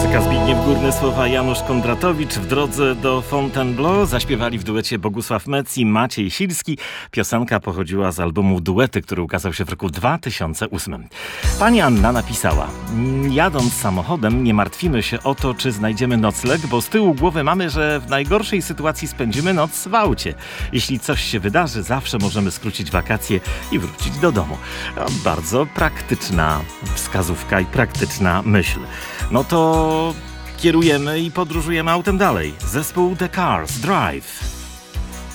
Muzyka Zbigniew Górny, słowa Janusz Kondratowicz. W drodze do Fontainebleau zaśpiewali w duecie Bogusław Mec i Maciej Silski. Piosenka pochodziła z albumu Duety, który ukazał się w roku 2008. Pani Anna napisała: jadąc samochodem nie martwimy się o to, czy znajdziemy nocleg, bo z tyłu głowy mamy, że w najgorszej sytuacji spędzimy noc w aucie. Jeśli coś się wydarzy, zawsze możemy skrócić wakacje i wrócić do domu. No, bardzo praktyczna wskazówka i praktyczna myśl. No to kierujemy i podróżujemy autem dalej. Zespół The Cars Drive.